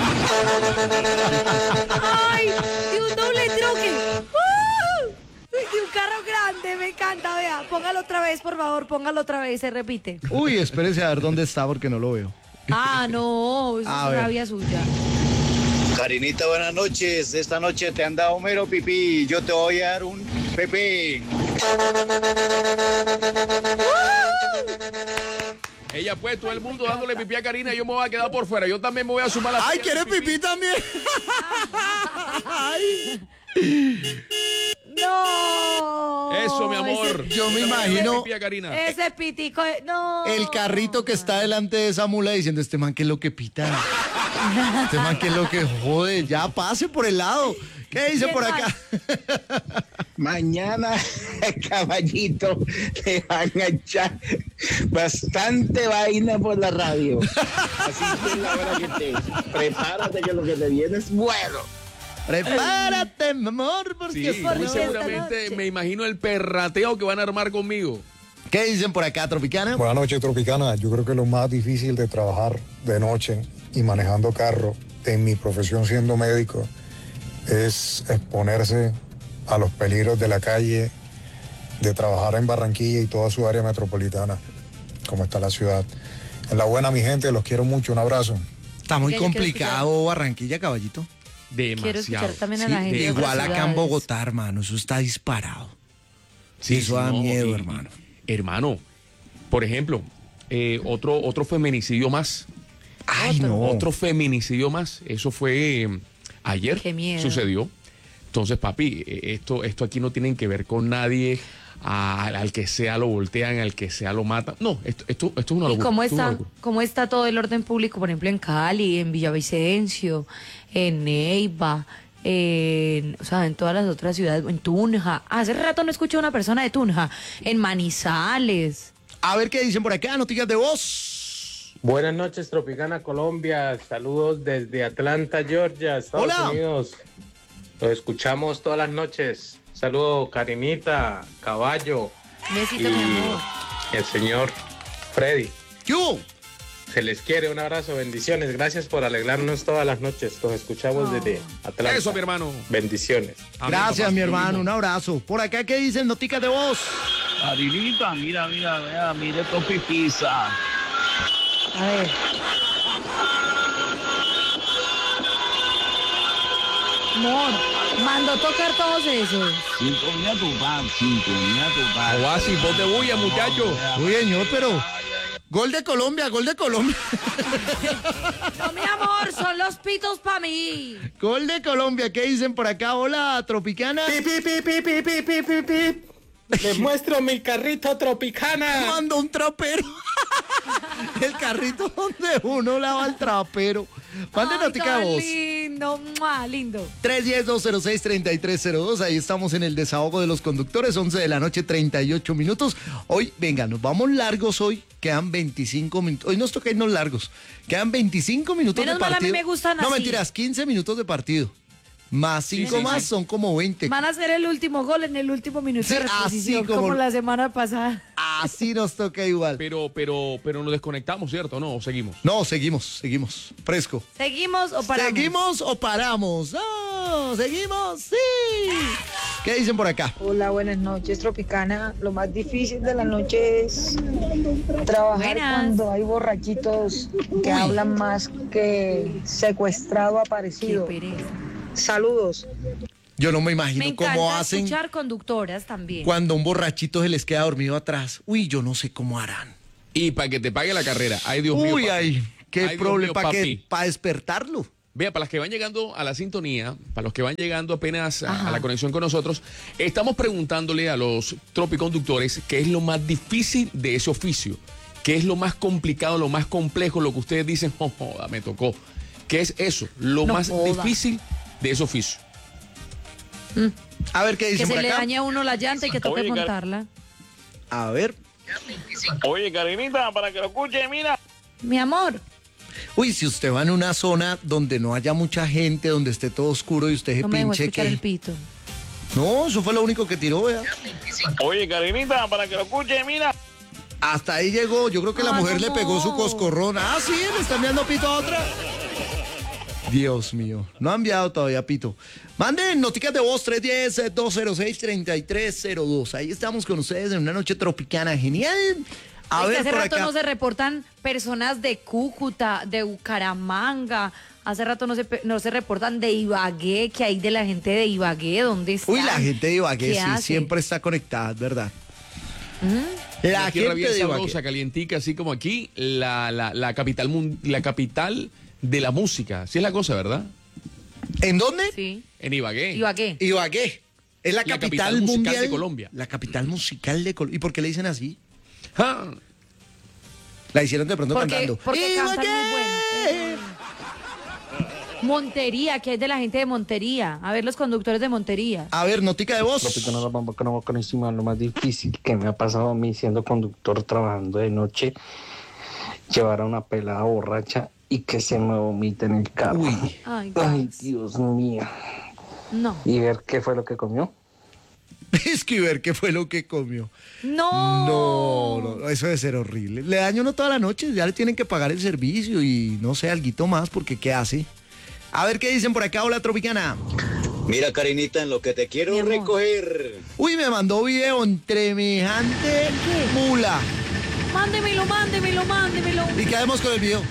¡Ay! ¡Y un doble troque! ¡Uh! ¡Y un carro grande! Me encanta, vea. Póngalo otra vez, por favor, póngalo otra vez, se repite. Uy, espérese a ver dónde está porque no lo veo. Ah, no, eso A es ver. rabia suya. Karinita, buenas noches. Esta noche te han dado mero pipí. Yo te voy a dar un pipí. Ella pues, todo el mundo dándole pipí a Karina y yo me voy a quedar por fuera. Yo también me voy a sumar a la... ¡Ay, quiere pipí también! ¡Ay! No. Eso, mi amor. Ese, yo me imagino pipí a Karina. Ese pitico, no. El carrito que está delante de esa mula diciendo, este man que es lo que pita. Este man que es lo que jode. Ya pase por el lado. ¿Qué dice por acá? Mañana, caballito, te van a echar bastante vaina por la radio. Así que es la hora que te prepárate, que lo que te viene es bueno. Prepárate, mi amor, porque Sí, por muy esta seguramente noche. me imagino el perrateo que van a armar conmigo. ¿Qué dicen por acá, Tropicana? Buenas noches, Tropicana. Yo creo que lo más difícil de trabajar de noche y manejando carro, en mi profesión siendo médico, es exponerse a los peligros de la calle, de trabajar en Barranquilla y toda su área metropolitana, como está la ciudad. En la buena, mi gente, los quiero mucho. Un abrazo. Está muy Oiga, yo quiero complicado Barranquilla, caballito. Demasiado. Quiero escuchar también a Sí, la gente. de igual otras acá en ciudades. Bogotá, hermano, eso está disparado. Sí, Eso sí, da no, miedo, y- hermano. Hermano, por ejemplo, eh, otro, otro feminicidio más. Ay, Otro. no. Otro feminicidio más. Eso fue eh, ayer. Qué miedo. Sucedió. Entonces, papi, eh, esto, esto aquí no tiene que ver con nadie. A- al que sea lo voltean, al que sea lo matan. No, esto, esto, esto es una ¿Y locura. cómo esto es una está, locura. cómo está todo el orden público, por ejemplo, en Cali, en Villavicencio, en Neiva, en, o sea, en todas las otras ciudades, en Tunja? Hace rato no escucho a una persona de Tunja, en Manizales. A ver qué dicen por acá, noticias de voz. Buenas noches, Tropicana Colombia. Saludos desde Atlanta, Georgia, Estados Hola. Unidos. Los escuchamos todas las noches. Saludos, Karinita, Caballo Besito, y mi amor. el señor Freddy. Yo. Se les quiere, un abrazo, bendiciones. Gracias por alegrarnos todas las noches. Los escuchamos desde Atlanta. Eso, mi hermano. Bendiciones. Gracias, mi hermano, un abrazo. Por acá, ¿qué dicen noticias de voz? Karinita, mira, mira, mira, mire Topi Pizza. A ver. Amor, mandó tocar todos esos. Sintonía tu pan, sintonía tu pan. Oasis, voz de bulla, muchacho. Uy, señor, pero... Gol de Colombia, gol de Colombia. No, mi amor, son los pitos para mí. Gol de Colombia, ¿qué dicen por acá? Hola, Tropicana. Pi, pi, pi, pi, pi, pi, pi, pi, pi. Les muestro mi carrito Tropicana. Manda un trapero. El carrito donde uno lava el trapero. Mande Ay, notica tan de voz. lindo, ¡mua! Lindo. tres uno cero, dos cero seis, tres tres cero dos. Ahí estamos en el desahogo de los conductores. once de la noche, treinta y ocho minutos. Hoy, venga, nos vamos largos hoy. Quedan veinticinco minutos. Hoy nos toca irnos largos. Quedan veinticinco minutos Menos de mal, a mí partido. me gustan No, así. mentiras, quince minutos de partido. Más cinco sí, más sí. son como veinte. Van a hacer el último gol en el último minuto Sí, de así reposición, como- como la semana pasada. Así nos toca igual. Pero, pero, pero nos desconectamos, ¿cierto? ¿No? ¿O seguimos? No, seguimos, seguimos. Fresco. ¿Seguimos o paramos? ¿Seguimos o paramos? ¡No! ¿Seguimos? ¡Sí! ¿Qué dicen por acá? Hola, buenas noches, Tropicana. Lo más difícil de la noche es trabajar Buenas. cuando hay borrachitos que Uy. hablan más que secuestrado Qué aparecido. pereza. Saludos. Yo no me imagino Me encanta cómo hacen escuchar conductoras también. cuando un borrachito se les queda dormido atrás. Uy, yo no sé cómo harán. Y para que te pague la carrera. Ay, Dios mío. Uy, papi. ay, qué Ay, Dios problema mío, para papi. para despertarlo. Vea, para los que van llegando a la sintonía, para los que van llegando apenas a, Ajá. a la conexión con nosotros, estamos preguntándole a los tropiconductores qué es lo más difícil de ese oficio, qué es lo más complicado, lo más complejo, lo que ustedes dicen, oh, joda, me tocó. ¿Qué es eso? Lo No más joda. difícil de ese oficio. A ver qué Que dicen se por le acá. dañe a uno la llanta y que toque Oye, Car- montarla. A ver. Oye, Karinita, para que lo escuche, mira. Mi amor, Uy, si usted va en una zona donde no haya mucha gente, donde esté todo oscuro y usted se no me dejó pinche escuchar que... el pito. No, eso fue lo único que tiró, vea. Oye, Karinita, para que lo escuche, mira. Hasta ahí llegó. Yo creo que la Ay, mujer le pegó su no. coscorrón. Ah, sí, le está enviando pito a otra. Dios mío, no ha enviado todavía pito. Manden noticias de voz tres uno cero, dos cero seis, tres tres cero dos. Ahí estamos con ustedes en una noche tropicana genial. A Es que ver hace por rato acá. no se reportan personas de Cúcuta, de Bucaramanga, Hace rato no se, no se reportan de Ibagué, que hay de la gente de Ibagué, ¿dónde está? Uy, la gente de Ibagué ¿Qué sí, hace? siempre está conectada, es verdad. ¿Mm? La tierra bien sabrosa, calientica, así como aquí, la, la, la, capital, la capital de la música. Sí es la cosa, ¿verdad? ¿En dónde? Sí. En Ibagué. Ibagué. Ibagué. Es la, la capital, capital musical mundial de Colombia. La capital musical de Colombia. ¿Y por qué le dicen así? Ah. La hicieron de pronto Porque, cantando. porque cantan muy bueno. Montería, que es de la gente de Montería. A ver, los conductores de Montería. A ver, notica de voz. Tropicana, la bamba, cana, bacanísima. Lo más difícil que me ha pasado a mí siendo conductor, trabajando de noche, llevar a una pelada borracha y que se me vomite en el carro. Uy. Ay, Ay, Dios mío. No. ¿Y ver qué fue lo que comió? Es que ver qué fue lo que comió. No. No, no, eso debe ser horrible. Le daño no toda la noche, ya le tienen que pagar el servicio y no sé, alguito más, porque ¿qué hace? A ver qué dicen por acá, hola Tropicana. Mira, Karinita, en lo que te quiero recoger. Uy, me mandó video en semejante mula. Mándemelo, mándemelo, mándemelo. ¿Y qué hacemos con el video?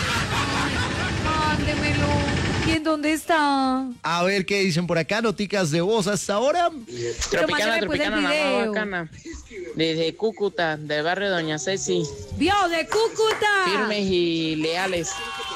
Mándemelo. ¿Y en dónde está? A ver qué dicen por acá, noticas de voz hasta ahora. Tropicana, pues, Tropicana, la más bacana. Desde Cúcuta, del barrio Doña Ceci. ¡Vio, de Cúcuta! Firmes y leales.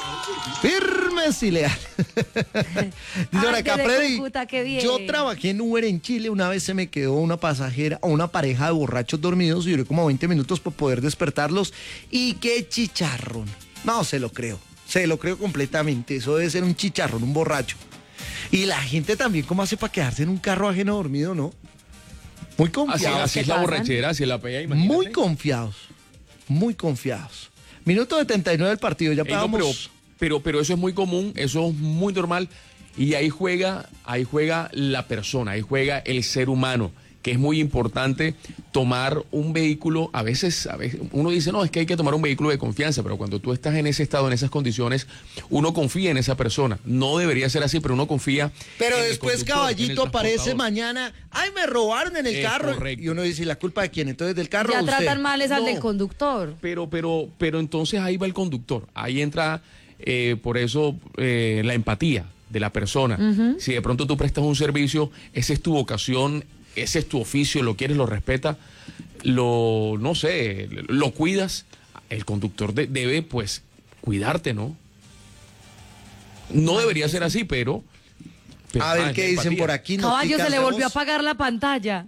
Firmes y leales. Dice por acá, Freddy, Cúcuta, qué bien. yo trabajé en Uber en Chile, una vez se me quedó una pasajera o una pareja de borrachos dormidos y duré como veinte minutos para poder despertarlos. Y qué chicharrón. No, se lo creo. Se lo creo completamente. Eso debe ser un chicharrón, un borracho. Y la gente también, ¿cómo hace para quedarse en un carro ajeno dormido, no? Muy confiados. Así, así es la borrachera, así es la pea, imagínate. Muy confiados. Muy confiados. Minuto setenta y nueve del partido, ya Ey, no, pagamos. pero, pero, pero eso es muy común, eso es muy normal. Y ahí juega, ahí juega la persona, ahí juega el ser humano, que es muy importante tomar un vehículo. A veces, a veces uno dice, no, es que hay que tomar un vehículo de confianza, pero cuando tú estás en ese estado, en esas condiciones, uno confía en esa persona. No debería ser así, pero uno confía. Pero en el después conductor, en Caballito el aparece transportador. mañana, ay, me robaron en el Es carro. correcto. Y uno dice, ¿y la culpa de quién? Entonces, ¿del carro Ya o usted? tratan mal es al No. del conductor. Pero, pero, pero entonces ahí va el conductor. Ahí entra, eh, por eso, eh, la empatía de la persona. Ujú. Si de pronto tú prestas un servicio, esa es tu vocación, ese es tu oficio, lo quieres, lo respetas, lo, no sé, lo cuidas, el conductor de- debe, pues, cuidarte, ¿no? No debería ser así, pero... pero, A ver ah, qué es dicen empatía. por aquí. Caballo, noticas se le de volvió a voz. apagar la pantalla.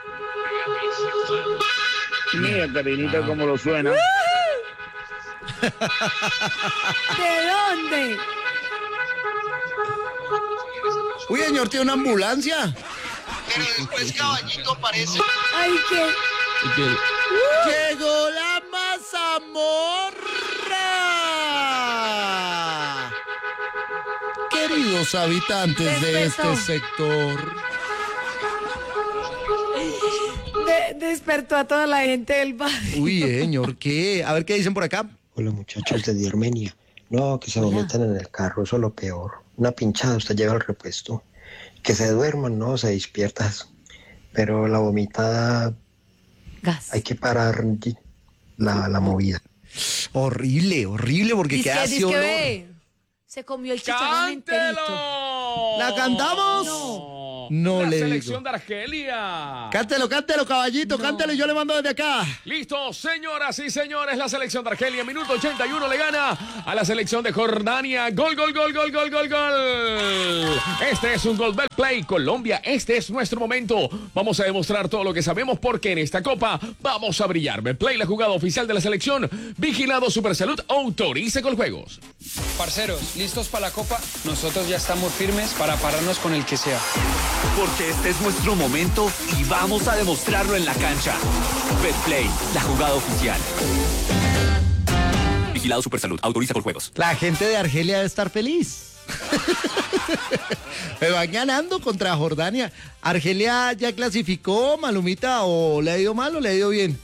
Mira, Karinita, cómo lo suena. ¿De dónde? Uy, señor, tiene una ambulancia. Pero después Caballito aparece. Ay, qué. Y que- Llegó la mazamorra. Queridos habitantes de Despertó. este sector. De- despertó a toda la gente del barrio. Uy, señor, ¿qué? A ver qué dicen por acá. Hola muchachos desde Armenia. No, que se vomitan en el carro, eso es lo peor. Una pinchada, usted lleva el repuesto. Que se duerman, no, se despiertas. Pero la vomitada, Gas. hay que parar la, la movida. Horrible, horrible, porque Dice, queda dice así que olor. ve. Se comió el chicharrón enterito. ¿La cantamos? No. No la le selección digo. de Argelia. Cántelo, cántelo, caballito, cántelo y yo le mando desde acá. Listo, señoras y señores, la selección de Argelia, minuto ochenta y uno, le gana a la selección de Jordania. Gol, gol, gol, gol, gol, gol, gol. Este es un gol del Play Colombia. Este es nuestro momento. Vamos a demostrar todo lo que sabemos porque en esta copa vamos a brillar. Betplay, la jugada oficial de la selección. Vigilado Supersalud, autoriza con juegos. Parceros, ¿listos para la copa? Nosotros ya estamos firmes para pararnos con el que sea. Porque este es nuestro momento y vamos a demostrarlo en la cancha. Betplay, la jugada oficial. Vigilado Supersalud, autoriza con juegos. La gente de Argelia debe estar feliz. Me van ganando contra Jordania. ¿Argelia ya clasificó, Malumita, o le ha ido mal o le ha ido bien?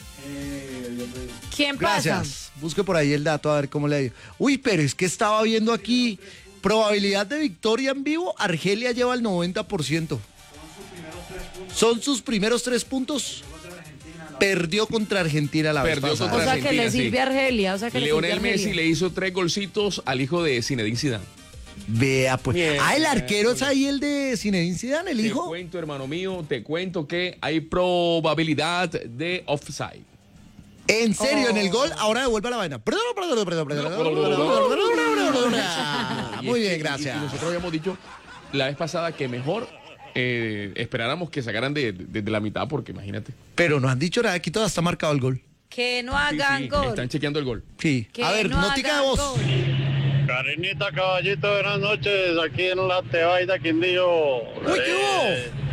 ¿Quién pasa? Gracias. Busque por ahí el dato a ver cómo le ha ido. Uy, pero es que estaba viendo aquí probabilidad de victoria en vivo. Argelia lleva el noventa por ciento. Son sus primeros tres puntos. Perdió contra Argentina la Perdió vez pasada. contra O sea que le Argentina, sirve sí. a Argelia, o sea que le sirve a Lionel Argelia. Messi le hizo tres golcitos al hijo de Zinedine Zidane. Vea, pues. Bien. Ah, el arquero es ahí el de Zinedine Zidane, el Te hijo. cuento, hermano mío, te cuento que hay probabilidad de offside. En serio, Oh. en el gol, ahora devuelve la vaina. Perdón, perdón, perdón, perdón. Muy bien, Y gracias. nosotros habíamos dicho la vez pasada que mejor eh, esperáramos que sacaran de, de- de la mitad, porque imagínate. Pero no han dicho nada, aquí todo está marcado el gol. Que no Sí, hagan sí, gol. están chequeando el gol. Sí. Que A ver, no notica de hagan voz. gol. Karinita, caballito, buenas noches. Aquí en la Tebaida, Quindío. Uy, ¿qué hubo?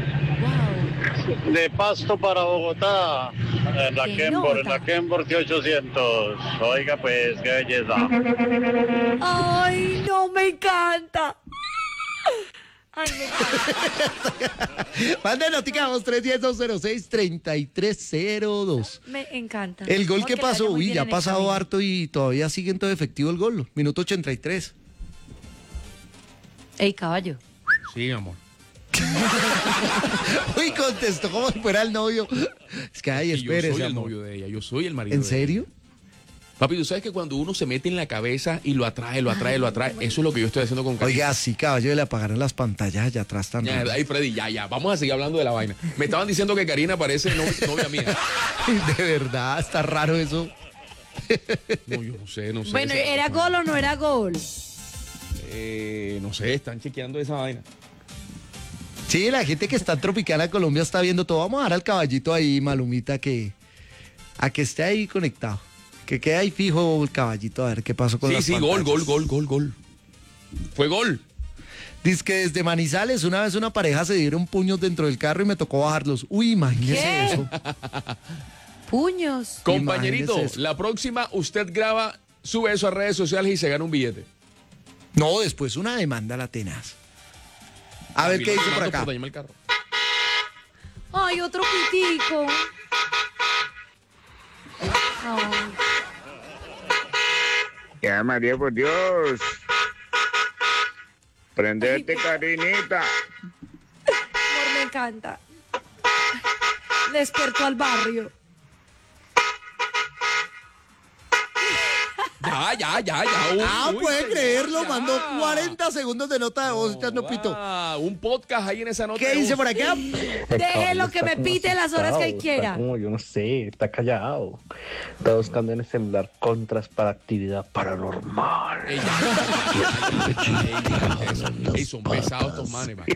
De Pasto para Bogotá. En la ¿Qué Kenbor, en nota? la Kenbor T ochocientos. Oiga, pues, qué belleza. Ay, no, me encanta. Ay, me encanta. Manda notica de voz tres uno cero, dos cero seis, tres tres cero dos. Me encanta. El gol Amor, que le vaya pasó, muy uy, bien ya ha en el pasado camino. harto y todavía sigue en todo efectivo el gol. Minuto ochenta y tres. Ey, caballo. Sí, amor. Uy, contestó como si fuera el novio. Es que, ay, Y yo espérese, soy el amor. novio de ella, yo soy el marido ¿En de ella. serio? Papi, tú sabes que cuando uno se mete en la cabeza y lo atrae, lo atrae, lo atrae, eso es lo que yo estoy haciendo con Karina. Oiga, sí, caballo, le apagaron las pantallas allá atrás también. Ya, ay, Freddy, ya, ya, vamos a seguir hablando de la vaina. Me estaban diciendo que Karina parece no- novia mía. De verdad, está raro eso. No, yo no sé, no sé. Bueno, esa- ¿era gol o no era gol? Eh, no sé, están chequeando esa vaina. Sí, la gente que está en Tropicana Colombia está viendo todo. Vamos a dar al caballito ahí, Malumita, que a que esté ahí conectado. Que quede ahí fijo el caballito a ver qué pasó con Sí, las sí, pantallas. gol, gol, gol, gol, gol. Fue gol. Dice que desde Manizales una vez una pareja se dieron puños dentro del carro y me tocó bajarlos. Uy, imagínese ¿Qué? eso. Puños. Compañerito, Imagínese eso. la próxima usted graba, sube eso a redes sociales y se gana un billete. No, después una demanda la tenaz. A ver qué dice por acá. dañarme el carro. Ay, otro pitico. Ay. Ya, María, por Dios. Prendete, Karinita. Amor, me encanta. Despertó al barrio. Ya, ya, ya, ya. Uy, Ah, uy, puede señor, creerlo, ya. mandó cuarenta segundos de nota de voz, echando pito. Ah, un podcast ahí en esa nota. ¿Qué de dice voz. por acá? Déjelo que me pite las horas que él quiera. Está como, yo no sé, está callado. Está buscando en el celular contras para actividad paranormal. Ey, ya, ya, ya, ya, ey, eso. Ey, son pesados estos manes, man.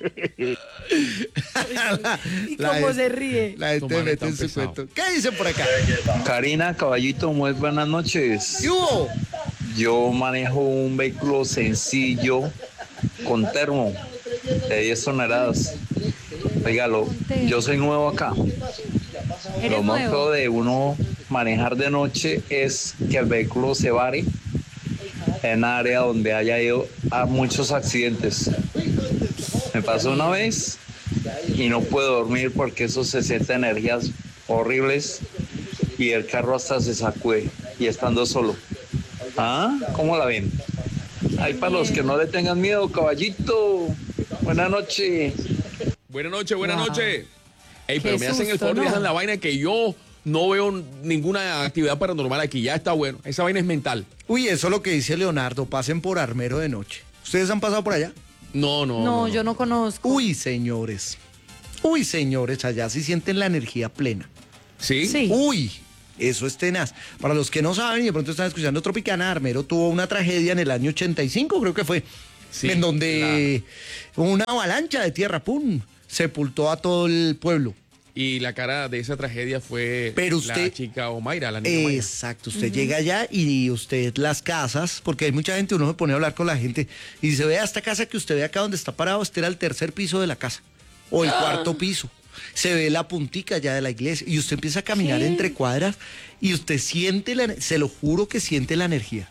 Y cómo se ríe. La gente Tomar mete tan en su pesado. cuento. ¿Qué dicen por acá? Karina, caballito, muy buenas noches. ¿Qué hubo? Yo manejo un vehículo sencillo con termo de diez toneladas. Oígalo, yo soy nuevo acá. Eres Lo más nuevo. feo de uno manejar de noche es que el vehículo se vare en área donde haya ido a muchos accidentes. Me pasó una vez y no puedo dormir porque eso se siente energías horribles y el carro hasta se sacude y estando solo. ¿Ah? ¿Cómo la ven? Ay, para los que no le tengan miedo, caballito. Buenas noches. Buenas noches, buenas Wow. noches. Ey, Qué pero me hacen el susto, favor y ¿no? dejan la vaina que yo no veo ninguna actividad paranormal aquí. Ya está bueno. Esa vaina es mental. Uy, eso es lo que dice Leonardo. Pasen por Armero de noche. ¿Ustedes han pasado por allá? No, no. No, yo no conozco. Uy, señores. Uy, señores, allá sí sienten la energía plena. ¿Sí? Sí. Uy, eso es tenaz. Para los que no saben y de pronto están escuchando Tropicana, Armero tuvo una tragedia en el año ochenta y cinco, creo que fue, Sí, en donde una avalancha de tierra, pum, sepultó a todo el pueblo. Y la cara de esa tragedia fue Pero la usted- chica Omaira, la niña Omaira. Exacto, usted llega allá y usted las casas, porque hay mucha gente, uno se pone a hablar con la gente y dice, vea esta casa que usted ve acá donde está parado, este era el tercer piso de la casa o el cuarto piso. Se ve la puntica ya de la iglesia y usted empieza a caminar ¿Qué? entre cuadras y usted siente, la, se lo juro que siente la energía.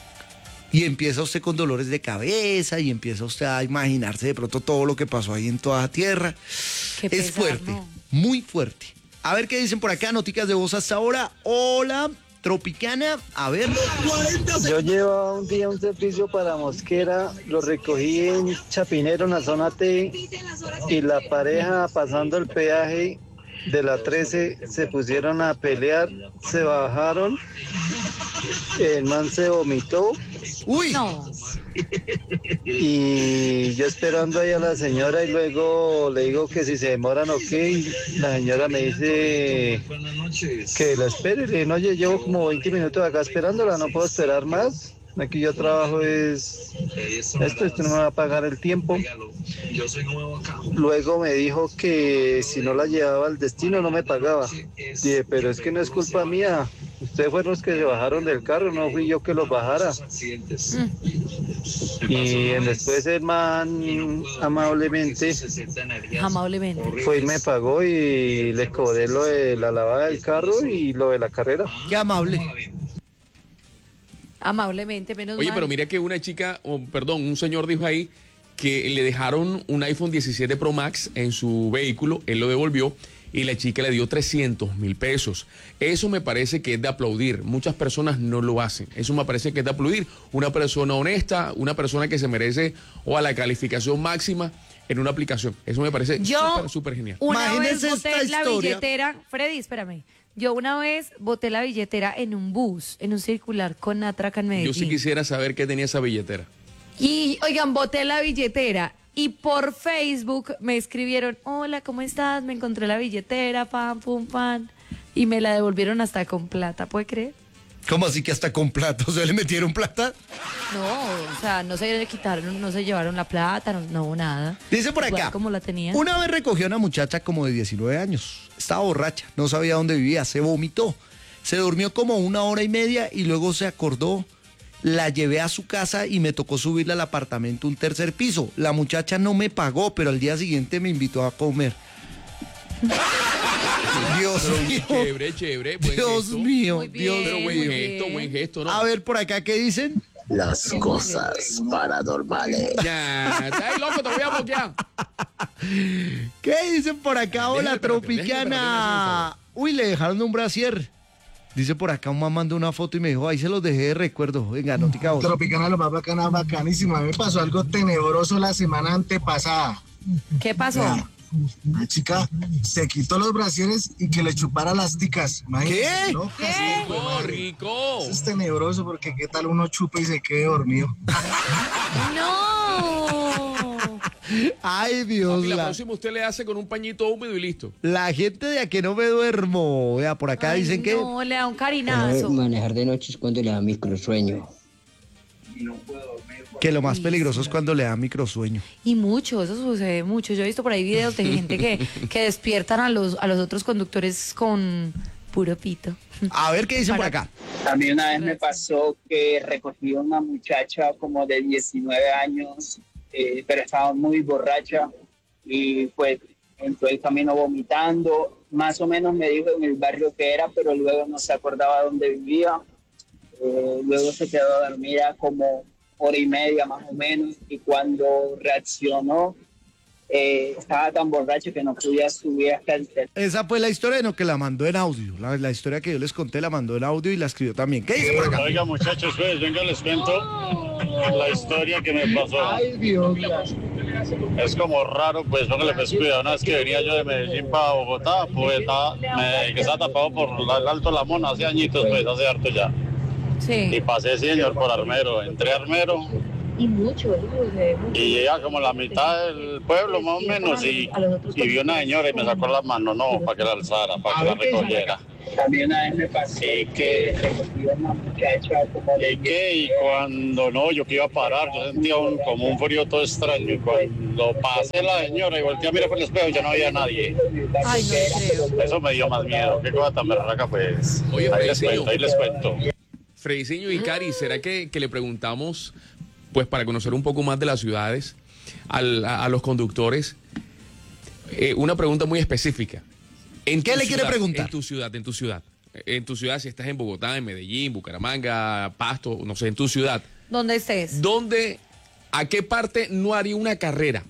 Y empieza usted con dolores de cabeza y empieza usted a imaginarse de pronto todo lo que pasó ahí en toda la tierra. Qué Es pesar, fuerte, ¿no? muy fuerte. A ver qué dicen por acá, noticas de voz hasta ahora. Hola, Tropicana, a ver. Yo llevaba un día un servicio para Mosquera, lo recogí en Chapinero, en la zona T, y la pareja pasando el peaje de la trece se pusieron a pelear, se bajaron, el man se vomitó. Uy. No. Y yo esperando ahí a la señora y luego le digo que si se demoran ok, la señora me dice que la espere. Le digo, oye, llevo como veinte minutos acá esperándola, no puedo esperar más. Aquí yo trabajo es esto, esto no me va a pagar el tiempo. Luego me dijo que si no la llevaba al destino no me pagaba. Dije, pero es que no es culpa mía. Ustedes fueron los que se bajaron del carro, no fui yo que los bajara. Y después el man amablemente, Amablemente. fue y me pagó y le cobré lo de la lavada del carro y lo de la carrera. Qué amable. Amablemente, menos Oye, mal. pero mira que una chica, o perdón, un señor dijo ahí que le dejaron un iPhone diecisiete Pro Max en su vehículo, él lo devolvió y la chica le dio trescientos mil pesos. Eso me parece que es de aplaudir. Muchas personas no lo hacen. Eso me parece que es de aplaudir. Una persona honesta, una persona que se merece o a la calificación máxima en una aplicación. Eso me parece Yo súper, súper genial. Una vez Imagínese boté esta la historia. billetera, Freddy, espérame. Yo una vez boté la billetera en un bus, en un circular con Atraca en Medellín. Yo sí quisiera saber qué tenía esa billetera. Y, oigan, boté la billetera y por Facebook me escribieron, hola, ¿cómo estás? Me encontré la billetera, pam, pum, pam. Y me la devolvieron hasta con plata, ¿puede creer? ¿Cómo así que hasta con plata? ¿O sea, le metieron plata? No, o sea, no se le quitaron, no se llevaron la plata, no, no nada. Dice por Igual acá, como la tenían. una vez recogió a una muchacha como de diecinueve años. Estaba borracha, no sabía dónde vivía, se vomitó. Se durmió como una hora y media y luego se acordó. La llevé a su casa y me tocó subirla al apartamento un tercer piso. La muchacha no me pagó, pero al día siguiente me invitó a comer. Dios Pero mío. chévere, chévere. Buen Dios gesto. mío, Muy bien, Dios Pero buen mío. gesto, buen gesto, ¿no? A ver por acá, ¿qué dicen? Las cosas paranormales. Ya, está ahí, loco, te voy a bloquear. ¿Qué dicen por acá? Hola, Déjame, espérate, Tropicana. Uy, le dejaron un brasier. Dice por acá, un man mandó una foto y me dijo, ahí se los dejé de recuerdo. Venga, notica vos. Tropicana, lo más bacana, bacanísimo. A mí me pasó algo tenebroso la semana antepasada. ¿Qué pasó? Vea, una chica se quitó los brasieres y que le chupara las ticas. Imagínense, ¿Qué? loca, ¿Qué? sí, hijo de ¡Oh, madre. rico! Eso es tenebroso porque qué tal uno chupa y se quede dormido. No. Ay, Dios. Papi, la La, próxima usted le hace con un pañito húmedo y listo. la gente de a que no me duermo. Vea, por acá Ay, dicen que... no, le da un carinazo. Manejar de noche es cuando le da microsueño. Que lo más peligroso es cuando le da microsueño. Y mucho, eso sucede mucho. Yo he visto por ahí videos de gente que, que despiertan a los, a los otros conductores con puro pito. A ver qué dicen por acá. A mí una vez me pasó que recogí a una muchacha como de diecinueve años, eh, pero estaba muy borracha y pues entró el camino vomitando. Más o menos me dijo en el barrio que era, pero luego no se acordaba dónde vivía. Eh, luego se quedó dormida como hora y media más o menos y cuando reaccionó eh, estaba tan borracho que no podía subir hasta el tercer. Esa fue la historia, no, que la mandó en audio. La, la historia que yo les conté la mandó en audio y la escribió también. ¿Qué dice por acá? Oiga, muchachos, pues, venga, les cuento la historia que me pasó. Ay, Dios mío. Es como raro, pues, póngale pues cuidado. Una vez que venía yo de Medellín para Bogotá, pues, estaba, me, que estaba tapado por la- el Alto La Mona hace añitos, pues, hace harto ya. Sí. Y pasé, señor, por Armero. Entré a Armero Y mucho, y llegué a como la mitad del pueblo, más o menos, y, y vi una señora y me sacó la mano, no, para que la alzara, para que la recogiera. También una vez me pasó que recogí a una muchacha como de ¿Y qué? Y cuando no, yo que iba a parar, yo sentía un, como un frío todo extraño. Y cuando pasé la señora y volteé a mirar por el espejo, ya no había nadie. Ay, no le creo. Eso me dio más miedo. Qué cosa tan berraca, pues. Oye, ahí les Frediciño. cuento, ahí les cuento. Frediciño y Cari, ¿será que, que le preguntamos, pues para conocer un poco más de las ciudades, al- a, a los conductores, eh, una pregunta muy específica? ¿En ¿Qué tu le quiere ciudad, preguntar? En tu ciudad, en tu ciudad. En tu ciudad, si estás en Bogotá, en Medellín, Bucaramanga, Pasto, no sé, en tu ciudad. ¿Dónde estés? ¿Dónde, a qué parte no haría una carrera?